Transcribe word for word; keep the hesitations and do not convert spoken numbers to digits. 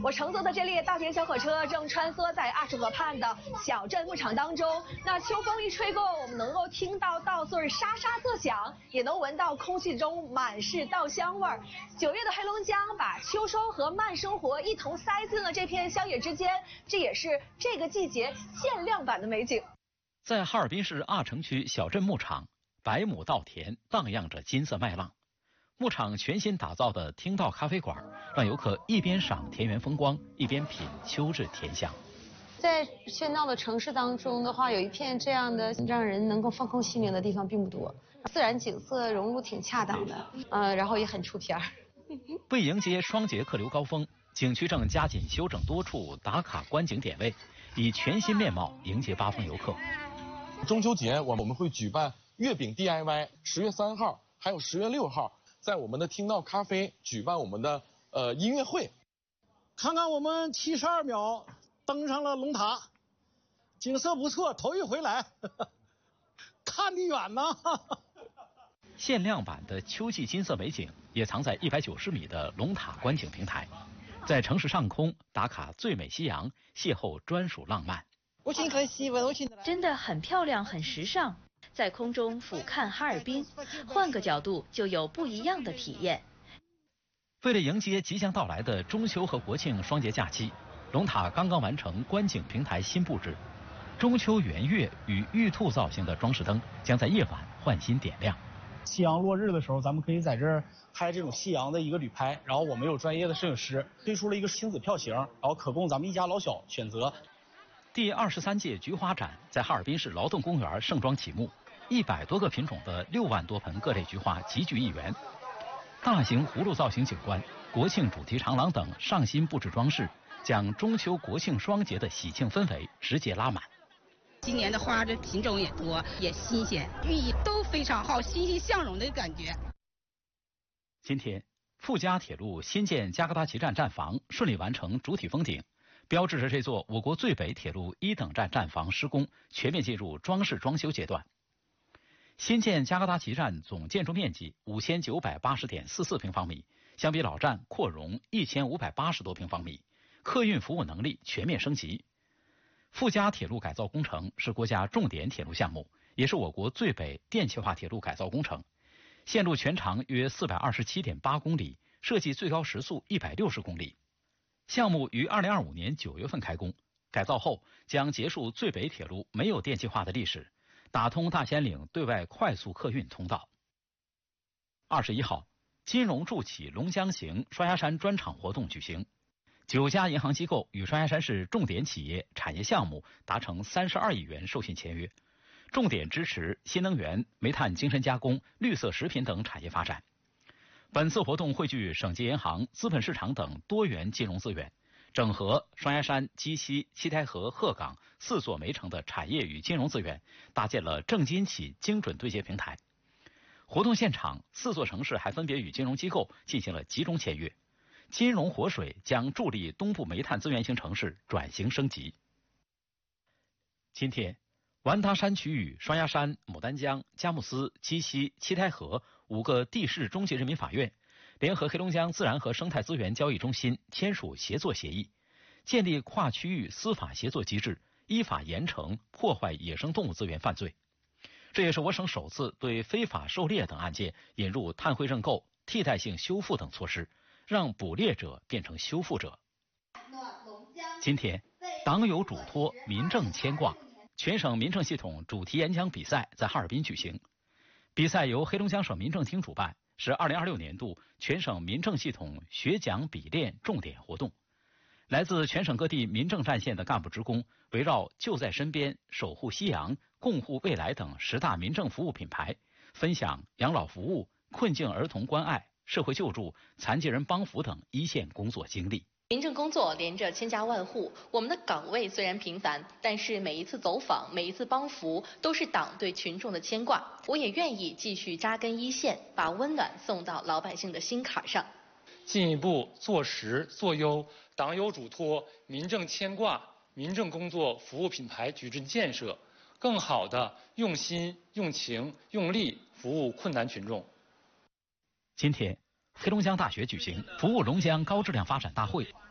我乘坐的这列大田小火车正穿梭在二十河畔的小镇牧场当中。那秋风一吹过，我们能够听到稻穗沙沙作响，也能闻到空气中满是稻香味儿。九月的黑龙江把秋收和慢生活一同塞进了这片乡野之间，这也是这个季节限量版的美景。 在哈尔滨市阿城区小镇牧场，百亩稻田荡漾着金色麦浪。牧场全新打造的听稻咖啡馆，让游客一边赏田园风光，一边品秋至甜香。 在喧闹的城市当中的话，有一片这样的让人能够放空心灵的地方并不多，自然景色融入挺恰当的，呃，然后也很出片儿。 为迎接双节客流高峰，景区正加紧修整多处打卡观景点位，以全新面貌迎接八方游客。 中秋节我们会举办月饼 D I Y， 十月三号还有十月六号。在我们的听稻咖啡举办我们的呃音乐会， 看看我们七十二秒登上了龙塔，景色不错，头一回来，呵呵看得远呐。 限量版的秋季金色美景也藏在一百九十米的龙塔观景平台，在城市上空打卡最美夕阳，邂逅专属浪漫。 我挺可惜，我挺真的很漂亮，很时尚。在空中俯瞰哈尔滨，换个角度就有不一样的体验。 为了迎接即将到来的中秋和国庆双节假期，龙塔刚刚完成观景平台新布置，中秋圆月与玉兔造型的装饰灯将在夜晚换新点亮。 夕阳落日的时候，咱们可以在这儿拍这种夕阳的一个旅拍，然后我们有专业的摄影师推出了一个亲子票型，然后可供咱们一家老小选择。 第二十三届菊花展在哈尔滨市劳动公园盛装启幕。一百多个品种的六万多盆各类菊花集聚一园，大型葫芦造型景观、国庆主题长廊等上新布置装饰，将中秋国庆双节的喜庆氛围直接拉满。 今年的花的品种也多，也新鲜，寓意都非常好，欣欣向荣的感觉。 今天，富嘉铁路新建加格达奇站站房顺利完成主体封顶，标志着这座我国最北铁路一等站站房施工全面进入装饰装修阶段。新建加格达奇站总建筑面积五千九百八十点四四平方米，相比老站扩容一千五百八十多平方米，客运服务能力全面升级。富嘉铁路改造工程是国家重点铁路项目，也是我国最北电气化铁路改造工程，线路全长约四百二十七点八公里，设计最高时速一百六十公里。项目于二零二五年九月份开工，改造后将结束最北铁路没有电气化的历史，打通大兴安岭对外快速客运通道。二十一号，金融助企龙江行双鸭山专场活动举行，九家银行机构与双鸭山市重点企业产业项目达成三十二亿元授信签约，重点支持新能源、煤炭精深加工、绿色食品等产业发展。本次活动汇聚省级银行、资本市场等多元金融资源，整合双鸭山、鸡西、七台河、鹤岗四座煤城的产业与金融资源，搭建了正金企精准对接平台。活动现场，四座城市还分别与金融机构进行了集中签约。金融活水将助力东部煤炭资源型城市转型升级。今天，完达山区域双鸭山、牡丹江、佳木斯、鸡西、七台河五个地市中级人民法院联合黑龙江自然和生态资源交易中心签署协作协议，建立跨区域司法协作机制，依法严惩破坏野生动物资源犯罪。这也是我省首次对非法狩猎等案件引入碳汇认购、替代性修复等措施，让捕猎者变成修复者。今天，党有嘱托，民政牵挂，全省民政系统主题演讲比赛在哈尔滨举行。比赛由黑龙江省民政厅主办，是二零二六年度全省民政系统学讲比练重点活动。来自全省各地民政战线的干部职工，围绕就在身边、守护夕阳、共护未来等十大民政服务品牌，分享养老服务、困境儿童关爱、社会救助、残疾人帮扶等一线工作经历。 民政工作连着千家万户，我们的岗位虽然平凡，但是每一次走访、每一次帮扶，都是党对群众的牵挂。我也愿意继续扎根一线，把温暖送到老百姓的心坎上。 进一步做实做优党有嘱托、民政牵挂、民政工作服务品牌矩阵建设，更好地用心、用情、用力服务困难群众。 今天，黑龙江大学举行服务龙江高质量发展大会。